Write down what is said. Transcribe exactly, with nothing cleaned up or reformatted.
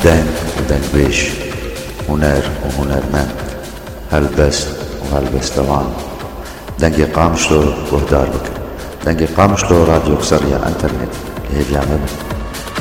دنگ ودنگ بيش، هنر وهنرمند، هلبست وهلبستوان. دنگی قامشلو گهدار بکن. دنگی قامشلو رادیو سریع انترنت اللي هي بيعمل